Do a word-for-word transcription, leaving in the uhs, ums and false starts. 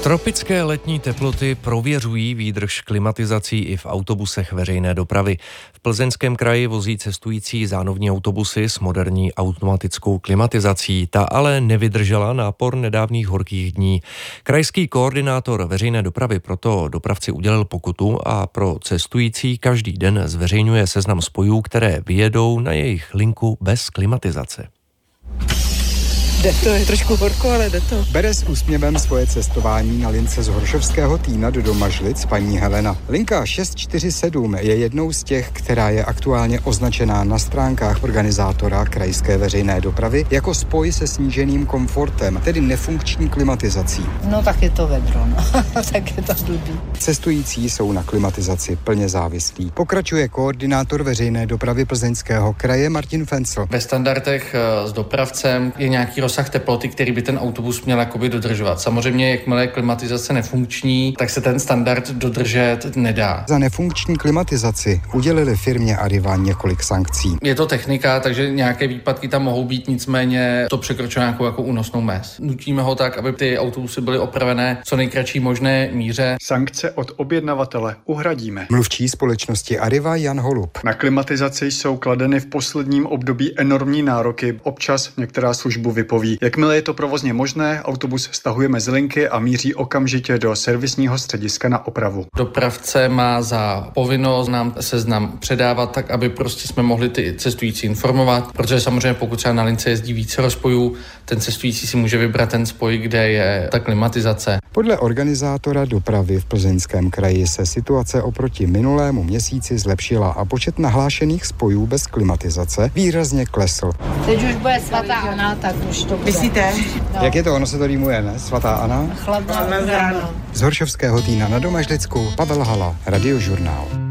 Tropické letní teploty prověřují výdrž klimatizací i v autobusech veřejné dopravy. V Plzeňském kraji vozí cestující zánovní autobusy s moderní automatickou klimatizací. Ta ale nevydržela nápor nedávných horkých dní. Krajský koordinátor veřejné dopravy proto dopravci udělil pokutu a pro cestující každý den zveřejňuje seznam spojů, které vyjedou na jejich linku bez klimatizace. Jde to, je trošku horko, ale jde to. Bere s úsměvem svoje cestování na lince z Horšovského Týna do Domažlic paní Helena. Linka šest čtyři sedm je jednou z těch, která je aktuálně označená na stránkách organizátora krajské veřejné dopravy jako spoj se sníženým komfortem, tedy nefunkční klimatizací. No tak je to vedro, no. Tak je to blbý. Cestující jsou na klimatizaci plně závislí. Pokračuje koordinátor veřejné dopravy Plzeňského kraje Martin Fencl. Ve standardech s dopravcem je nějaký rozsah teploty, který by ten autobus měl jakoby dodržovat. Samozřejmě, jakmile je klimatizace nefunkční, tak se ten standard dodržet nedá. Za nefunkční klimatizaci udělili firmě Arriva několik sankcí. Je to technika, takže nějaké výpadky tam mohou být, nicméně to překročuje nějakou jako únosnou mez. Nutíme ho tak, aby ty autobusy byly opravené co nejkratší možné míře. Sankce od objednavatele uhradíme. Mluvčí společnosti Arriva Jan Holub. Na klimatizaci jsou kladeny v posledním období enormní nároky. Občas některá službu vypoví. Jakmile je to provozně možné, autobus stahujeme z linky a míří okamžitě do servisního střediska na opravu. Dopravce má za povinnost nám seznam předávat tak, aby prostě jsme mohli ty cestující informovat, protože samozřejmě pokud třeba na lince jezdí více rozpojů, ten cestující si může vybrat ten spoj, kde je ta klimatizace. Podle organizátora dopravy v Plzeňském kraji se situace oproti minulému měsíci zlepšila a počet nahlášených spojů bez klimatizace výrazně klesl. Teď už bude svatá Anna, tak už to bude. Myslíte? No. Jak je to? Ono se to rýmuje, ne? Svatá Anna? Chladná ráno. Z Horšovského Týna na Domažlicku Pavel Hala, Radiožurnál.